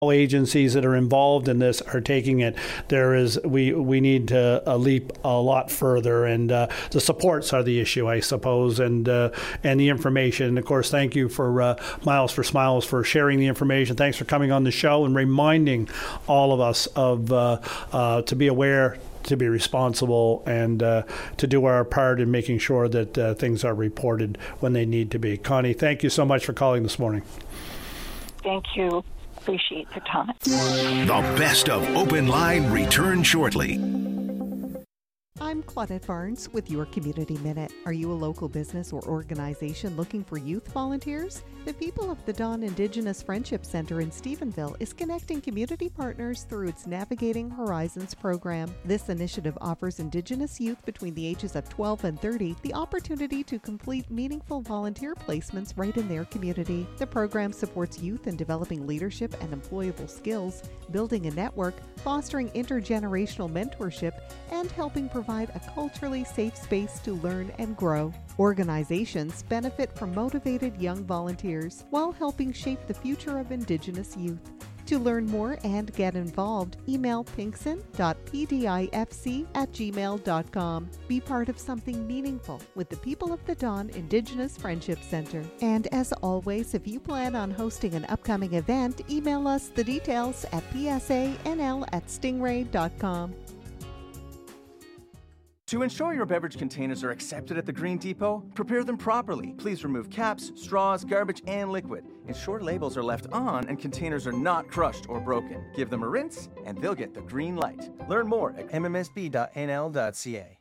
agencies that are involved in this are taking it. We need to leap a lot further, and the supports are the issue, I suppose, and the information. And of course, thank you for Miles for Smiles for sharing the information. Thanks for coming on the show and reminding all of us of to be aware, to be responsible, and to do our part in making sure that things are reported when they need to be. Connie, thank you so much for calling this morning. Thank you. Appreciate the time. The best of Open Line returns shortly. I'm Claudette Barnes with your Community Minute. Are you a local business or organization looking for youth volunteers? The People of the Dawn Indigenous Friendship Center in Stephenville is connecting community partners through its Navigating Horizons program. This initiative offers Indigenous youth between the ages of 12 and 30 the opportunity to complete meaningful volunteer placements right in their community. The program supports youth in developing leadership and employable skills, building a network, fostering intergenerational mentorship, and helping provide a culturally safe space to learn and grow. Organizations benefit from motivated young volunteers while helping shape the future of Indigenous youth. To learn more and get involved, email pinkson.pdifc@gmail.com. Be part of something meaningful with the People of the Dawn Indigenous Friendship Center. And as always, if you plan on hosting an upcoming event, email us the details at psanl@stingray.com. To ensure your beverage containers are accepted at the Green Depot, prepare them properly. Please remove caps, straws, garbage, and liquid. Ensure labels are left on and containers are not crushed or broken. Give them a rinse and they'll get the green light. Learn more at mmsb.nl.ca.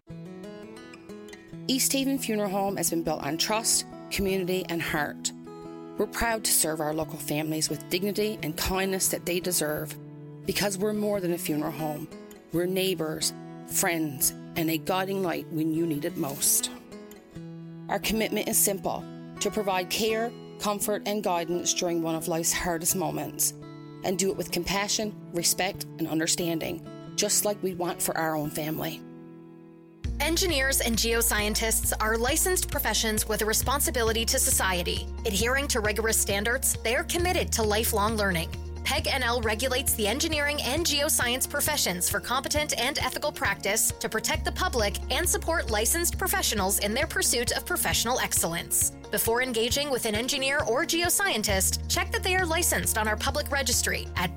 East Haven Funeral Home has been built on trust, community, and heart. We're proud to serve our local families with dignity and kindness that they deserve. Because we're more than a funeral home. We're neighbours, friends, and a guiding light when you need it most. Our commitment is simple: to provide care, comfort, and guidance during one of life's hardest moments, and do it with compassion, respect, and understanding, just like we want for our own family. Engineers and geoscientists are licensed professions with a responsibility to society. Adhering to rigorous standards, they are committed to lifelong learning. PEG NL regulates the engineering and geoscience professions for competent and ethical practice to protect the public and support licensed professionals in their pursuit of professional excellence. Before engaging with an engineer or geoscientist, check that they are licensed on our public registry at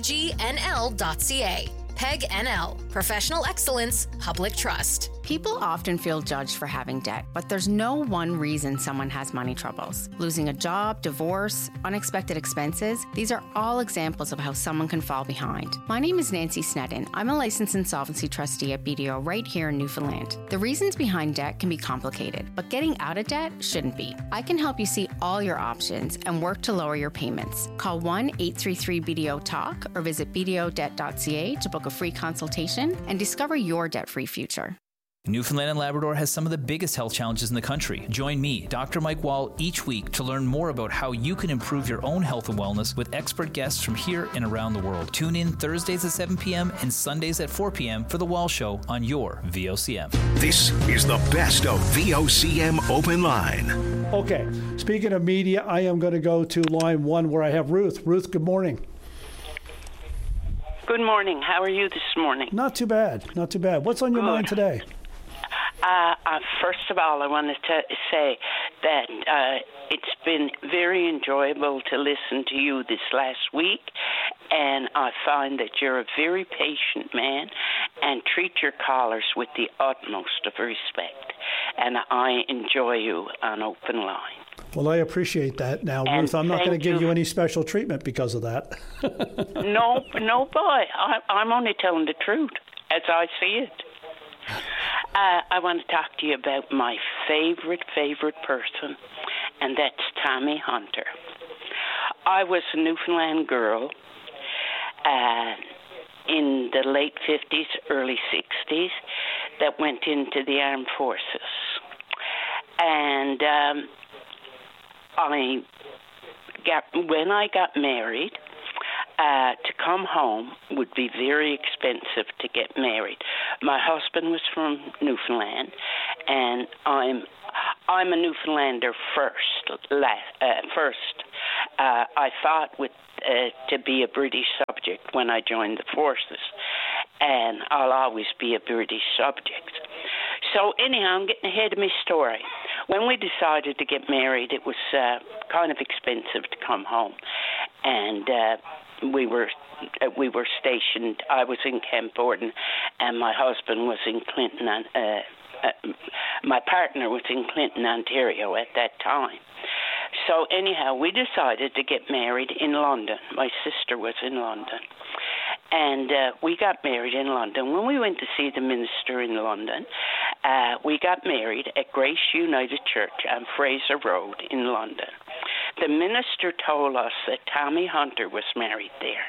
pegnl.ca. PEG NL, Professional Excellence, Public Trust. People often feel judged for having debt, but there's no one reason someone has money troubles. Losing a job, divorce, unexpected expenses, these are all examples of how someone can fall behind. My name is Nancy Snedden. I'm a licensed insolvency trustee at BDO right here in Newfoundland. The reasons behind debt can be complicated, but getting out of debt shouldn't be. I can help you see all your options and work to lower your payments. Call 1-833-BDO-TALK or visit bdodebt.ca to book a free consultation and discover your debt-free future. Newfoundland and Labrador has some of the biggest health challenges in the country. Join me, Dr. Mike Wall, each week to learn more about how you can improve your own health and wellness with expert guests from here and around the world. Tune in Thursdays at 7 p.m. and Sundays at 4 p.m. for The Wall Show on your VOCM. This is the best of VOCM Open Line. Okay, speaking of media, I am going to go to line one where I have Ruth. Ruth, good morning. Good morning. How are you this morning? Not too bad. Not too bad. What's on your mind today? First of all, I wanted to say that it's been very enjoyable to listen to you this last week, and I find that you're a very patient man and treat your callers with the utmost of respect, and I enjoy you on Open Line. Well, I appreciate that. Now, and Ruth, I'm not going to give you any special treatment because of that. No, boy. I'm only telling the truth as I see it. I want to talk to you about my favorite person, and that's Tommy Hunter. I was a Newfoundland girl in the late 50s, early 60s that went into the armed forces. And when I got married, to come home would be very expensive to get married. My husband was from Newfoundland, and I'm a Newfoundlander first, I fought to be a British subject when I joined the forces, and I'll always be a British subject. So anyhow, I'm getting ahead of my story. When we decided to get married, it was kind of expensive to come home, and we were stationed. I was in Camp Borden, and my husband was in Clinton. My partner was in Clinton, Ontario at that time. So anyhow, we decided to get married in London. My sister was in London. And we got married in London. When we went to see the minister in London, we got married at Grace United Church on Fraser Road in London. The minister told us that Tommy Hunter was married there.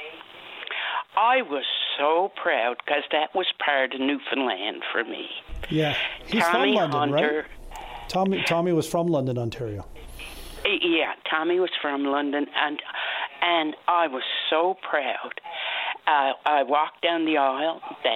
I was so proud because that was part of Newfoundland for me. Yeah, he's Tommy from London, Hunter, right? Tommy was from London, Ontario. Yeah, Tommy was from London, and I was so proud. I walked down the aisle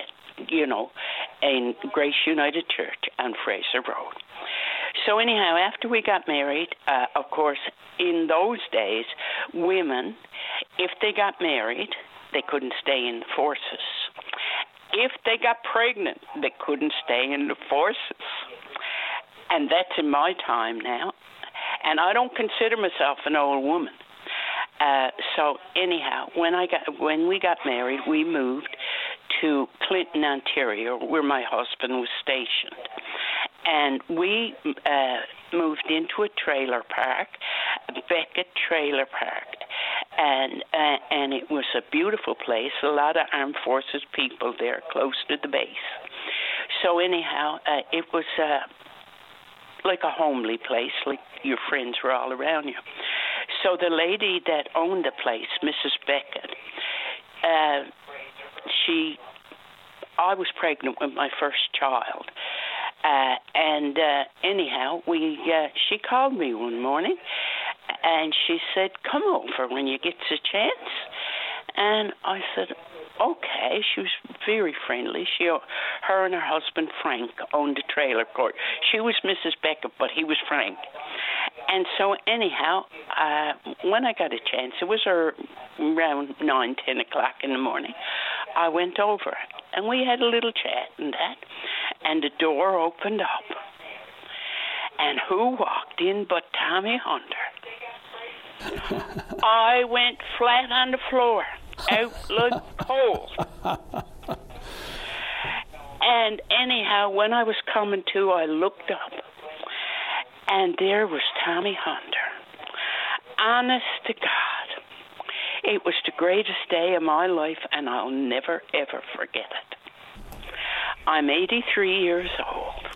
in Grace United Church on Fraser Road. So anyhow, after we got married, of course, in those days, women, if they got married, they couldn't stay in the forces. If they got pregnant, they couldn't stay in the forces. And that's in my time now. And I don't consider myself an old woman. So anyhow, when we got married, we moved to Clinton, Ontario, where my husband was stationed. And we moved into a trailer park, Beckett Trailer Park. And it was a beautiful place, a lot of armed forces people there close to the base. So anyhow, it was like a homely place, like your friends were all around you. So the lady that owned the place, Mrs. Beckett, I was pregnant with my first child. Anyhow, she called me one morning, and she said, "Come over when you get the chance." And I said, okay. She was very friendly. Her and her husband, Frank, owned a trailer court. She was Mrs. Beckett, but he was Frank. And so anyhow, when I got a chance, it was around 9, 10 o'clock in the morning, I went over, and we had a little chat and that, and the door opened up. And who walked in but Tommy Hunter? I went flat on the floor, out like cold. And anyhow, when I was coming to, I looked up, and there was Tommy Hunter. Honest to God, it was the greatest day of my life, and I'll never, ever forget it. I'm 83 years old,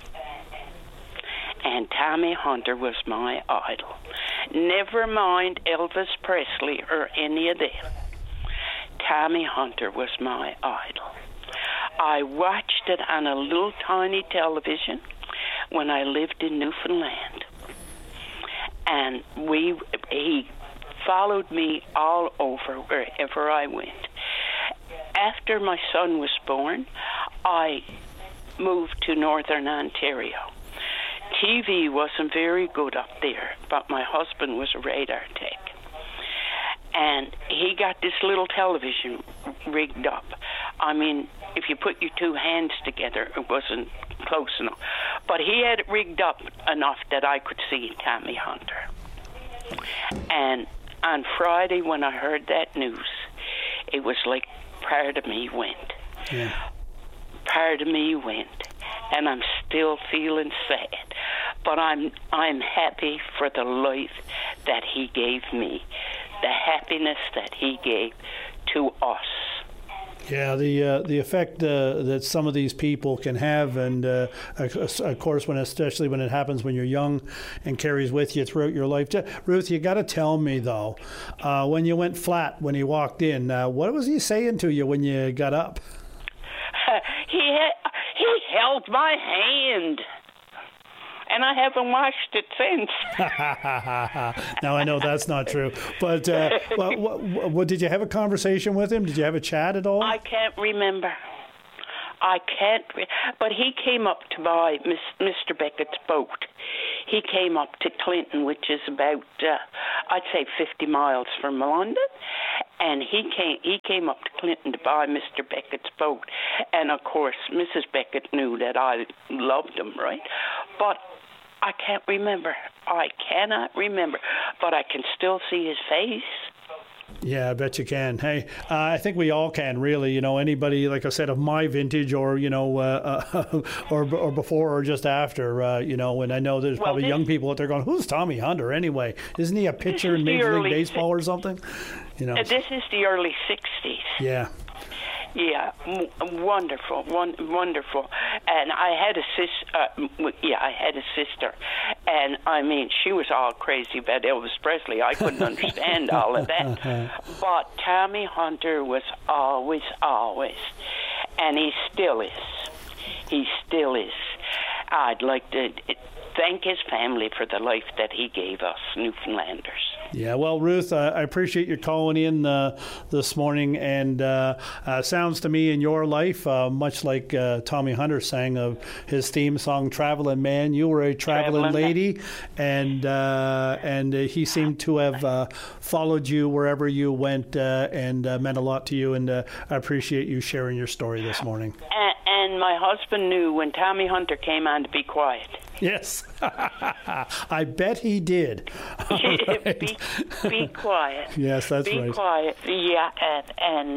and Tommy Hunter was my idol. Never mind Elvis Presley or any of them. Tommy Hunter was my idol. I watched it on a little tiny television when I lived in Newfoundland. And he followed me all over wherever I went. After my son was born, I moved to Northern Ontario. TV wasn't very good up there, but my husband was a radar tech. And he got this little television rigged up. I mean, if you put your two hands together, it wasn't close enough. But he had it rigged up enough that I could see Tommy Hunter. And on Friday, when I heard that news, it was like part of me went. Yeah. Part of me went. And I'm still feeling sad. But I'm happy for the life that he gave me, the happiness that he gave to us. Yeah, the effect that some of these people can have, and of course, especially when it happens when you're young and carries with you throughout your life. Ruth, you got to tell me though, when you went flat when he walked in, what was he saying to you when you got up? He held my hand. And I haven't washed it since. Now, I know that's not true. But what, did you have a conversation with him? Did you have a chat at all? I can't remember. But he came up to buy Mr. Beckett's boat. he came up to Clinton, which is about, I'd say 50 miles from London. And he came up to Clinton to buy Mr. Beckett's boat. And, of course, Mrs. Beckett knew that I loved him, right? But I can't remember. I cannot remember. But I can still see his face. Yeah, I bet you can. Hey, I think we all can, really. You know, anybody, like I said, of my vintage, or you know, or before or just after. You know, and I know there's probably young people out there going, "Who's Tommy Hunter anyway? Isn't he a pitcher in Major League Baseball or something?" You know, this is the early '60s. Yeah. Yeah, wonderful, wonderful. And I had a sister. And I mean, she was all crazy about Elvis Presley. I couldn't understand all of that. But Tommy Hunter was always, and he still is. He still is. I'd like to thank his family for the life that he gave us, Newfoundlanders. Yeah, well, Ruth, I appreciate you calling in this morning, and sounds to me in your life, much like Tommy Hunter sang of his theme song, Traveling Man, you were a traveling lady, and he seemed to have followed you wherever you went, and meant a lot to you, and I appreciate you sharing your story this morning. And my husband knew when Tommy Hunter came on to be quiet. Yes, I bet he did. Right. Be quiet. Yes, that's right. Be quiet. Yeah, and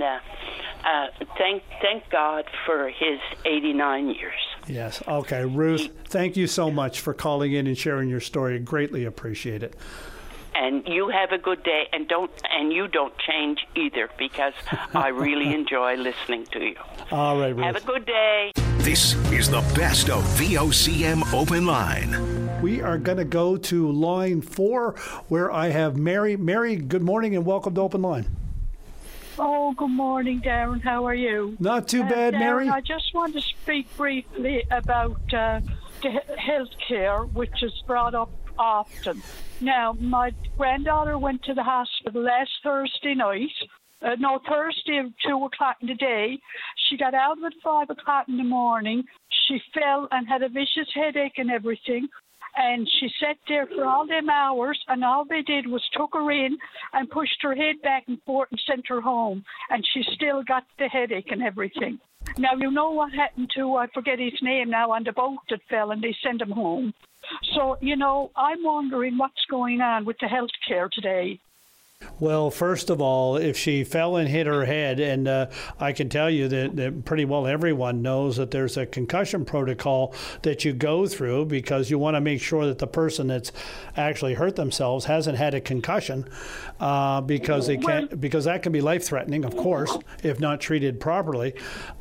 thank God for his 89 years. Yes. Okay, Ruth. Thank you so much for calling in and sharing your story. Greatly appreciate it. And you have a good day, and you don't change either, because I really enjoy listening to you. All right, Ruth. Have a good day. This is the best of VOCM Open Line. We are going to go to line 4, where I have Mary. Mary, good morning and welcome to Open Line. Oh, good morning, Darren. How are you? Not too bad, Darren, Mary. I just want to speak briefly about the health care, which is brought up often. Now, my granddaughter went to the hospital last Thursday night. Thursday at 2 o'clock in the day. She got out at 5 o'clock in the morning. She fell and had a vicious headache and everything. And she sat there for all them hours, and all they did was took her in and pushed her head back and forth and sent her home. And she still got the headache and everything. Now, you know what happened to, I forget his name now, on the boat that fell, and they sent him home. So, you know, I'm wondering what's going on with the health care today. Well, first of all, if she fell and hit her head, and I can tell you that pretty well everyone knows that there's a concussion protocol that you go through, because you want to make sure that the person that's actually hurt themselves hasn't had a concussion, because that can be life-threatening, of course, if not treated properly.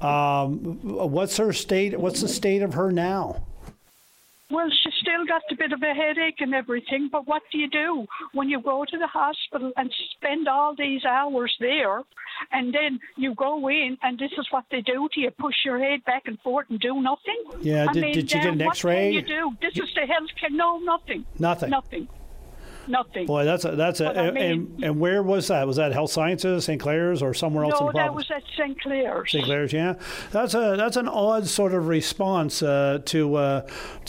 What's her state? What's the state of her now? Well, she's still got a bit of a headache and everything, but what do you do when you go to the hospital and spend all these hours there, and then you go in and this is what they do to you, push your head back and forth and do nothing? Yeah, did you get an X-ray? What can you do? This is the health care. No, nothing. Nothing. Boy, that's and where was that? Was that Health Sciences, St. Clair's, or somewhere else in the province? No, that was at St. Clair's. St. Clair's, yeah. That's an odd sort of response to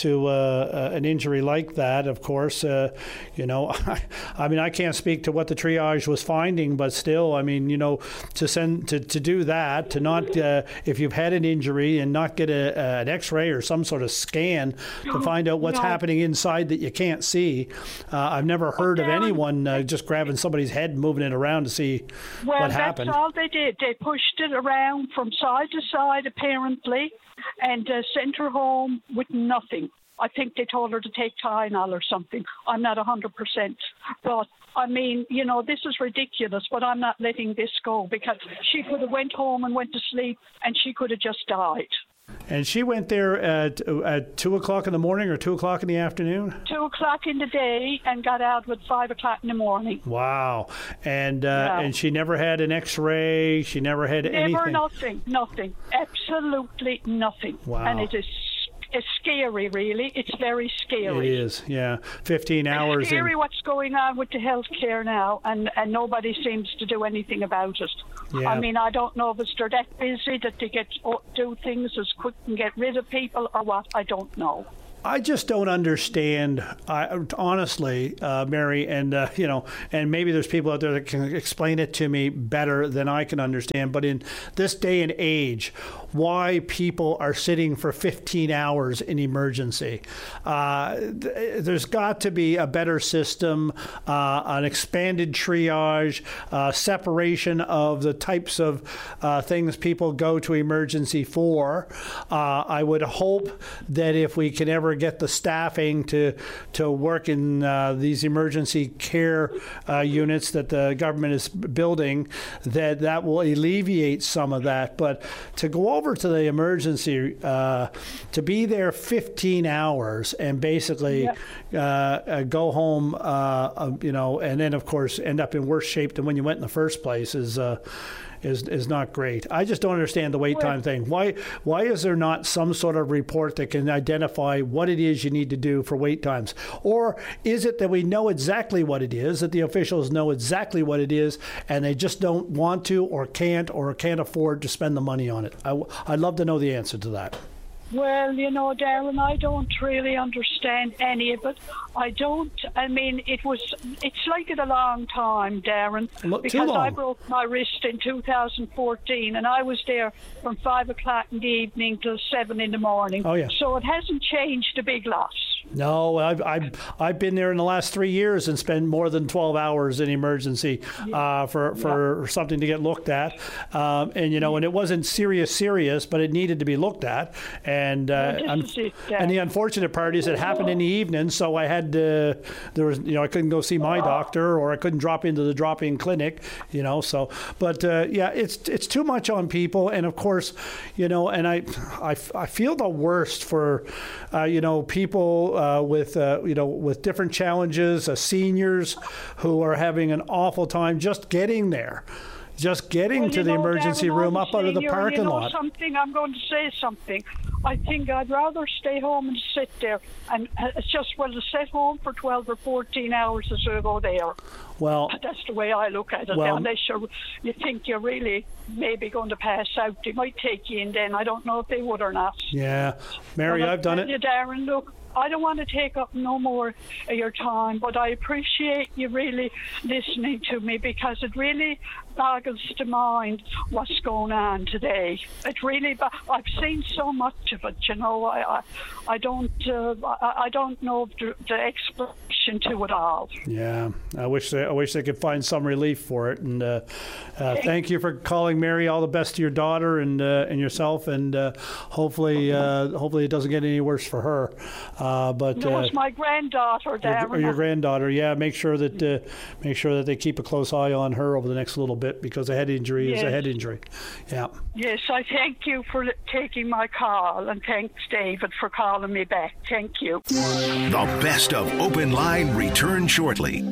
an injury like that. Of course, you know, I mean, I can't speak to what the triage was finding, but still, I mean, you know, to do that, to not if you've had an injury and not get an X-ray or some sort of scan to find out what's happening inside that you can't see. I've never heard of anyone just grabbing somebody's head and moving it around to see what happened. Well, that's all they did. They pushed it around from side to side, apparently, and sent her home with nothing. I think they told her to take Tylenol or something. I'm not 100%. But, I mean, you know, this is ridiculous, but I'm not letting this go, because she could have went home and went to sleep, and she could have just died. And she went there at 2 o'clock in the morning or 2 o'clock in the afternoon? 2 o'clock in the day, and got out at 5 o'clock in the morning. Wow. And she never had an X-ray? She never had anything? Nothing. Absolutely nothing. Wow. And it's scary, really. It's very scary. It is, yeah. 15 hours. It's scary what's going on with the health care now, and nobody seems to do anything about it. Yeah. I mean, I don't know if they're that busy that they do things as quick and get rid of people or what. I don't know. I just don't understand, honestly, Mary, and and maybe there's people out there that can explain it to me better than I can understand. But in this day and age, why people are sitting for 15 hours in emergency? There's got to be a better system, an expanded triage, separation of the types of things people go to emergency for. I would hope that if we can ever get the staffing to work in these emergency care units that the government is building, that will alleviate some of that. But to go over to the emergency, to be there 15 hours and basically go home, and then of course end up in worse shape than when you went in the first place is not great. I just don't understand the wait time thing. Why is there not some sort of report that can identify what it is you need to do for wait times? Or is it that we know exactly what it is, that the officials know exactly what it is, and they just don't want to or can't afford to spend the money on it? I'd love to know the answer to that. Well, Darren, I don't really understand any of it. It's like it a long time, Darren, because I broke my wrist in 2014 and I was there from 5 o'clock in the evening till 7 in the morning. Oh, yeah. So it hasn't changed a big lot. No, I've been there in the last 3 years and spent more than 12 hours in emergency for something to get looked at, and it wasn't serious, but it needed to be looked at, and the unfortunate part is it happened in the evening, so I had I couldn't go see my doctor, or I couldn't drop into the drop-in clinic, it's too much on people, and of course, and I feel the worst for people with different challenges, seniors who are having an awful time just getting there, to the emergency room up out of the parking lot. I'm going to say something. I think I'd rather stay home and sit there, and it's just to sit home for 12 or 14 hours as to go there. Well, that's the way I look at it. Unless you think you're really maybe going to pass out, they might take you in then. I don't know if they would or not. Yeah, Mary, I've done it. You, Darren, look, I don't want to take up no more of your time, but I appreciate you really listening to me, because it really boggles the mind what's going on today. It really, I've seen so much of it, I don't know the explanation to it all. Yeah, I wish they could find some relief for it. And thank you for calling, Mary. All the best to your daughter and yourself, and hopefully it doesn't get any worse for her. But no, it's my granddaughter, Darren. Your granddaughter, yeah. Make sure that they keep a close eye on her over the next little bit, because a head injury is a head injury. Yeah. Yes, I thank you for taking my call, and thanks, David, for calling me back. Thank you. The best of Open Line returns shortly.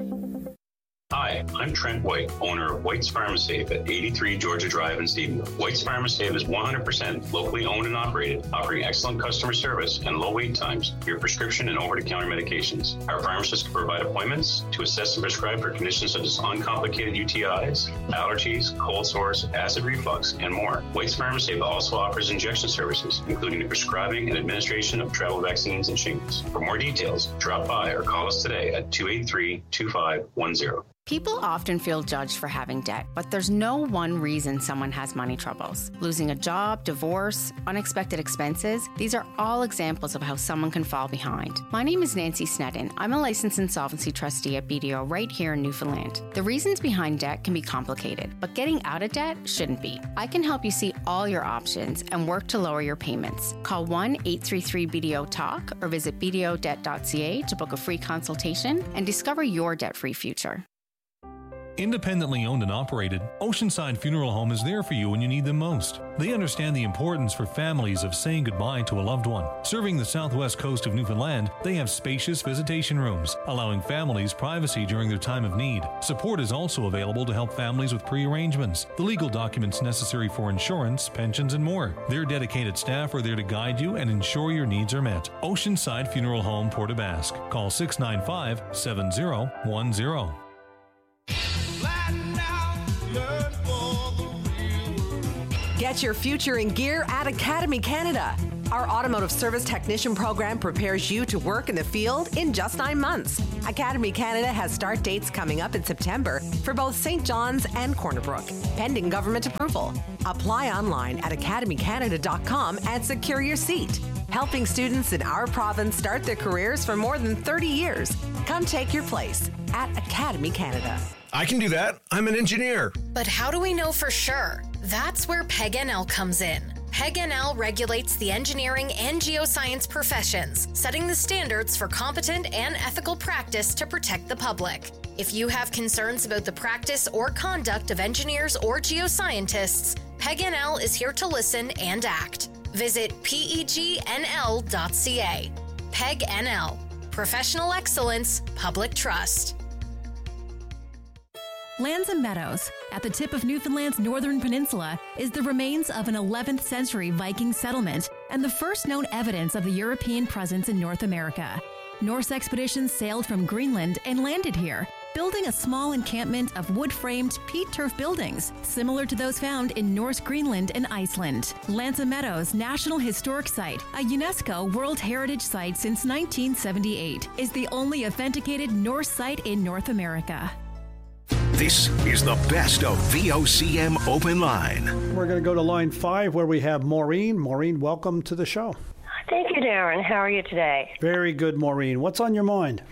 Hi, I'm Trent White, owner of White's Pharmasafe at 83 Georgia Drive in Stephenville. White's Pharmasafe is 100% locally owned and operated, offering excellent customer service and low wait times for your prescription and over-the-counter medications. Our pharmacists can provide appointments to assess and prescribe for conditions such as uncomplicated UTIs, allergies, cold sores, acid reflux, and more. White's Pharmasafe also offers injection services, including the prescribing and administration of travel vaccines and shingles. For more details, drop by or call us today at 283-2510. People often feel judged for having debt, but there's no one reason someone has money troubles. Losing a job, divorce, unexpected expenses, these are all examples of how someone can fall behind. My name is Nancy Sneddon. I'm a licensed insolvency trustee at BDO right here in Newfoundland. The reasons behind debt can be complicated, but getting out of debt shouldn't be. I can help you see all your options and work to lower your payments. Call 1-833-BDO-TALK or visit bdodebt.ca to book a free consultation and discover your debt-free future. Independently owned and operated, Oceanside Funeral Home is there for you when you need them most. They understand the importance for families of saying goodbye to a loved one. Serving the southwest coast of Newfoundland, they have spacious visitation rooms, allowing families privacy during their time of need. Support is also available to help families with pre-arrangements, the legal documents necessary for insurance, pensions, and more. Their dedicated staff are there to guide you and ensure your needs are met. Oceanside Funeral Home, Port aux Basques. Call 695-7010. Get your future in gear at Academy Canada. Our automotive service technician program prepares you to work in the field in just 9 months. Academy Canada has start dates coming up in September for both St. John's and Corner Brook, pending government approval. Apply online at academycanada.com and secure your seat. Helping students in our province start their careers for more than 30 years. Come take your place at Academy Canada. I can do that. I'm an engineer. But how do we know for sure? That's where PEG-NL comes in. PEG-NL regulates the engineering and geoscience professions, setting the standards for competent and ethical practice to protect the public. If you have concerns about the practice or conduct of engineers or geoscientists, PEG-NL is here to listen and act. Visit pegnl.ca. PEG-NL. Professional excellence, public trust. Lands and Meadows, at the tip of Newfoundland's northern peninsula, is the remains of an 11th century Viking settlement and the first known evidence of the European presence in North America. Norse expeditions sailed from Greenland and landed here, building a small encampment of wood-framed peat turf buildings, similar to those found in Norse Greenland and Iceland. Lands and Meadows National Historic Site, a UNESCO World Heritage Site since 1978, is the only authenticated Norse site in North America. This is the best of VOCM Open Line. We're going to go to line 5 where we have Maureen. Maureen, welcome to the show. Thank you, Darren. How are you today? Very good, Maureen. What's on your mind?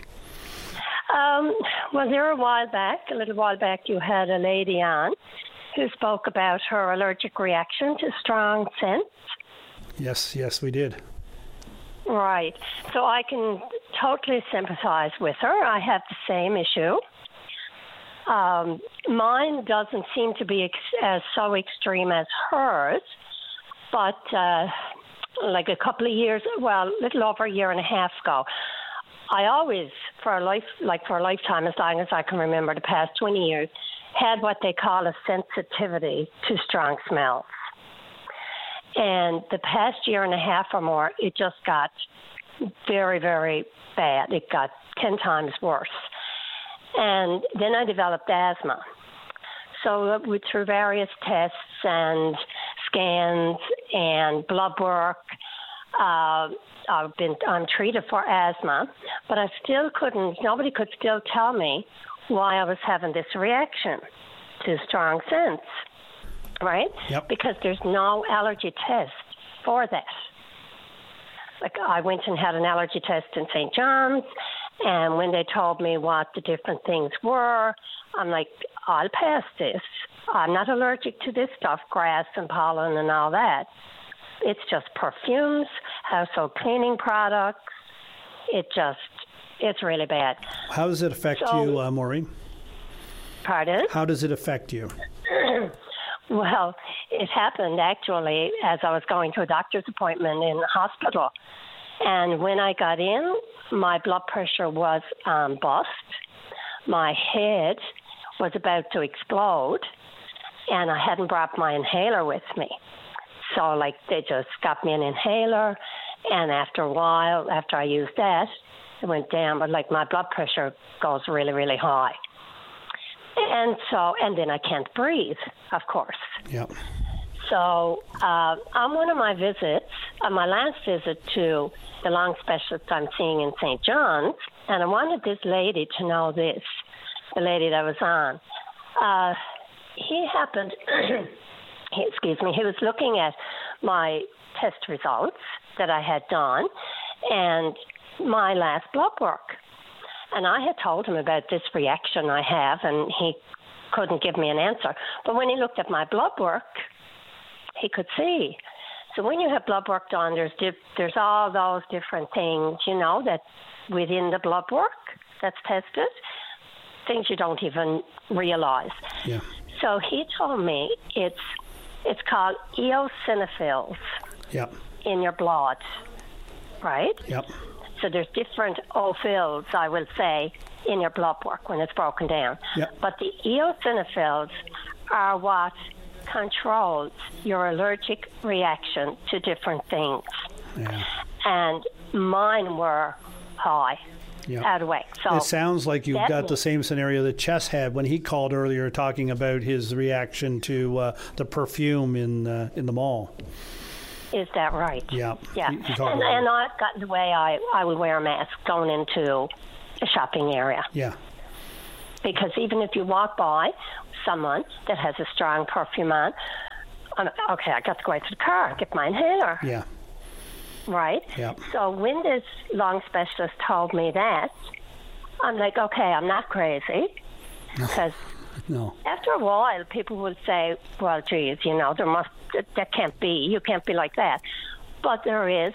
Well, there a little while back, you had a lady on who spoke about her allergic reaction to strong scents. Yes, we did. Right. So I can totally sympathize with her. I have the same issue. Mine doesn't seem to be as so extreme as hers, but like a couple of years, well, a little over a year and a half ago, I always, for a lifetime, as long as I can remember, the past 20 years, had what they call a sensitivity to strong smells. And the past year and a half or more, it just got very, very bad. It got 10 times worse. And then I developed asthma. So through various tests and scans and blood work, I'm treated for asthma, but nobody could still tell me why I was having this reaction to strong scents, right? Yep. Because there's no allergy test for that. Like I went and had an allergy test in St. John's, and when they told me what the different things were, I'm like, I'll pass this. I'm not allergic to this stuff, grass and pollen and all that. It's just perfumes, household cleaning products. It's really bad. How does it affect you, Maureen? Pardon? How does it affect you? Well, it happened actually as I was going to a doctor's appointment in the hospital. And when I got in, my blood pressure was bust. My head was about to explode, and I hadn't brought my inhaler with me. So, they just got me an inhaler, and after a while, after I used that, it went down, but, my blood pressure goes really, really high. And then I can't breathe, of course. Yep. So on one of my visits, on my last visit to the lung specialist I'm seeing in St. John's, and I wanted this lady to know this, the lady that was on. He happened, he was looking at my test results that I had done and my last blood work. And I had told him about this reaction I have, and he couldn't give me an answer. But when he looked at my blood work, he could see. So when you have blood work done, there's all those different things, that within the blood work that's tested, things you don't even realize. Yeah. So he told me it's called eosinophils in your blood, right? Yep. So there's different ophils, I will say, in your blood work when it's broken down. Yep. But the eosinophils are what controls your allergic reaction to different things. Yeah. And mine were high. Yep. Out of whack. So it sounds like you've got the same scenario that Chess had when he called earlier talking about his reaction to the perfume in the mall. Is that right? Yeah. Yeah. And I've gotten the way I would wear a mask going into a shopping area. Yeah. Because even if you walk by someone that has a strong perfume on, okay, I got to go out to the car, get my inhaler. Yeah. Right? Yeah. So when this lung specialist told me that, I'm like, okay, I'm not crazy. Because after a while, people would say, well, geez, that can't be. You can't be like that. But there is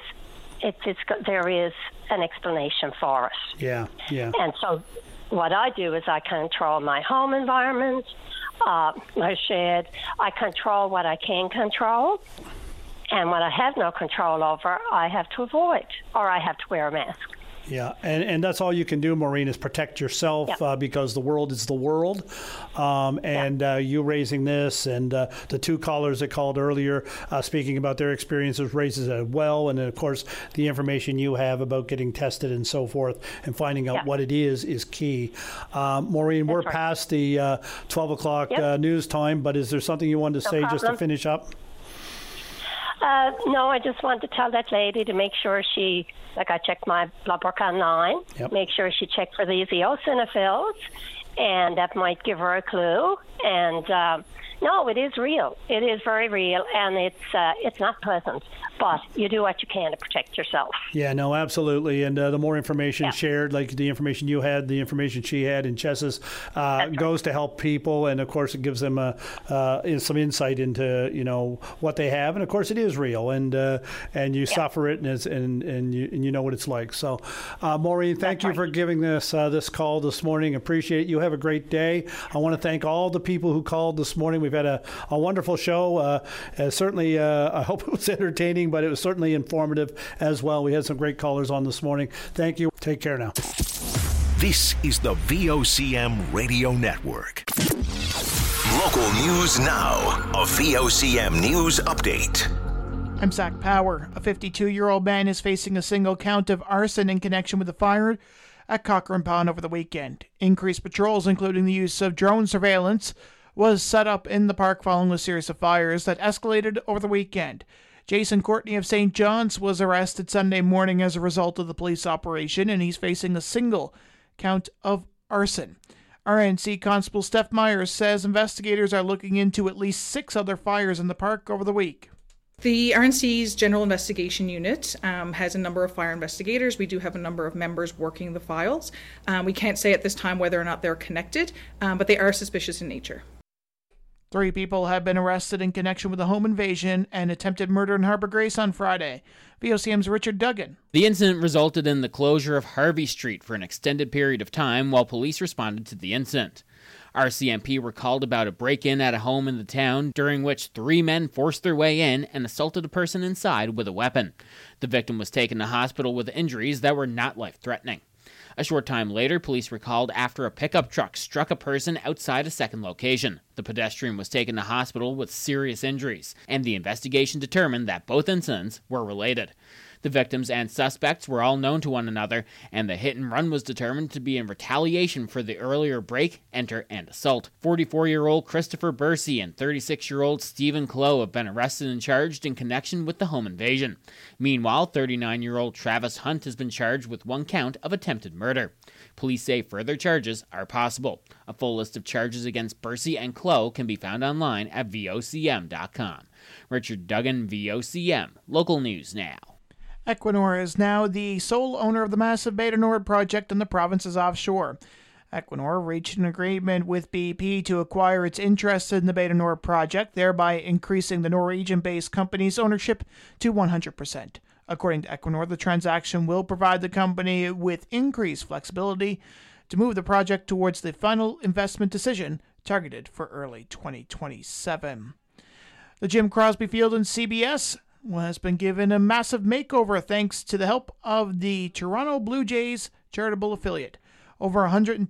an explanation for it. Yeah, yeah. And so what I do is I control my home environment, my shed. I control what I can control. And what I have no control over, I have to avoid, or I have to wear a mask. Yeah, and that's all you can do, Maureen, is protect yourself because the world is the world. You raising this and the two callers that called earlier speaking about their experiences raises it well. And then, of course, the information you have about getting tested and so forth and finding out what it is key. Maureen, we're past the 12 o'clock news time, but is there something you wanted to say just to finish up? No, I just wanted to tell that lady to make sure I checked my blood work online, make sure she checked for these eosinophils, and that might give her a clue. And no, it is real. It is very real, and it's not pleasant, but you do what you can to protect yourself. Yeah, no, absolutely. And the more information shared, like the information you had, the information she had, and Chess's goes to help people, and of course it gives them some insight into what they have, and of course it is real, and you suffer it, and you know what it's like. So, Maureen, thank you for giving this call this morning. Appreciate it. You have a great day. I want to thank all the people who called this morning. We've had a wonderful show. Certainly, I hope it was entertaining, but it was certainly informative as well. We had some great callers on this morning. Thank you. Take care now. This is the VOCM Radio Network. Local news now. A VOCM News Update. I'm Zach Power. A 52-year-old man is facing a single count of arson in connection with the fire at Cochrane Pond over the weekend. Increased patrols, including the use of drone surveillance, was set up in the park following a series of fires that escalated over the weekend. Jason Courtney of St. John's was arrested Sunday morning as a result of the police operation, and he's facing a single count of arson. RNC Constable Steph Myers says investigators are looking into at least 6 other fires in the park over the week. The RNC's General Investigation Unit has a number of fire investigators. We do have a number of members working the files. We can't say at this time whether or not they're connected, but they are suspicious in nature. 3 people have been arrested in connection with a home invasion and attempted murder in Harbour Grace on Friday. VOCM's Richard Duggan. The incident resulted in the closure of Harvey Street for an extended period of time while police responded to the incident. RCMP were called about a break-in at a home in the town during which 3 men forced their way in and assaulted a person inside with a weapon. The victim was taken to hospital with injuries that were not life-threatening. A short time later, police were called after a pickup truck struck a person outside a second location. The pedestrian was taken to hospital with serious injuries, and the investigation determined that both incidents were related. The victims and suspects were all known to one another, and the hit and run was determined to be in retaliation for the earlier break, enter, and assault. 44-year-old Christopher Bursey and 36-year-old Stephen Clow have been arrested and charged in connection with the home invasion. Meanwhile, 39-year-old Travis Hunt has been charged with 1 count of attempted murder. Police say further charges are possible. A full list of charges against Bursey and Clow can be found online at VOCM.com. Richard Duggan, VOCM. Local News Now. Equinor is now the sole owner of the massive Bay du Nord project in the province's offshore. Equinor reached an agreement with BP to acquire its interest in the Bay du Nord project, thereby increasing the Norwegian-based company's ownership to 100%. According to Equinor, the transaction will provide the company with increased flexibility to move the project towards the final investment decision targeted for early 2027. The Jim Crosby Field in CBS has been given a massive makeover thanks to the help of the Toronto Blue Jays charitable affiliate. Over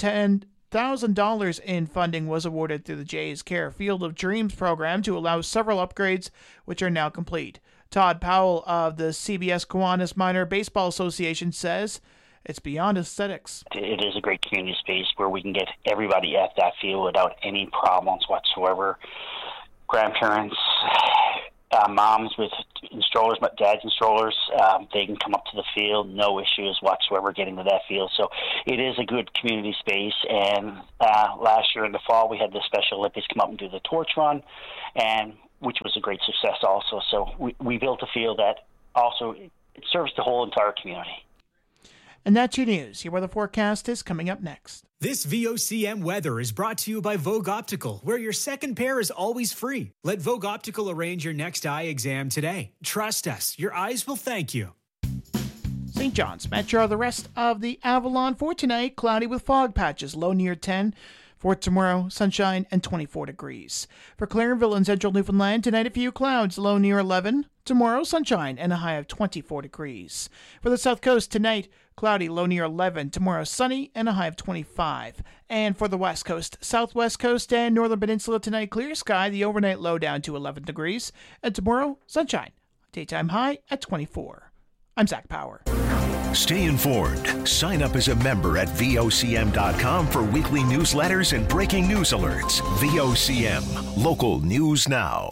$110,000 in funding was awarded through the Jays Care Field of Dreams program to allow several upgrades, which are now complete. Todd Powell of the CBS Kiwanis Minor Baseball Association says it's beyond aesthetics. It is a great community space where we can get everybody at that field without any problems whatsoever. Grandparents, moms with strollers, dads in strollers, they can come up to the field, no issues whatsoever getting to that field. So it is a good community space. And last year in the fall, we had the Special Olympics come up and do the torch run, and which was a great success also. So we built a field that also it serves the whole entire community. And that's your news. Your weather forecast is coming up next. This VOCM weather is brought to you by Vogue Optical, where your second pair is always free. Let Vogue Optical arrange your next eye exam today. Trust us, your eyes will thank you. St. John's Metro, the rest of the Avalon for tonight, cloudy with fog patches, low near 10. For tomorrow, sunshine and 24 degrees. For Clarenville and central Newfoundland, tonight a few clouds, low near 11. Tomorrow, sunshine and a high of 24 degrees. For the South Coast, tonight, cloudy, low near 11. Tomorrow, sunny and a high of 25. And for the West Coast, Southwest Coast and Northern Peninsula, tonight, clear sky, the overnight low down to 11 degrees. And tomorrow, sunshine, daytime high at 24. I'm Zach Power. Stay informed. Sign up as a member at VOCM.com for weekly newsletters and breaking news alerts. VOCM, local news now.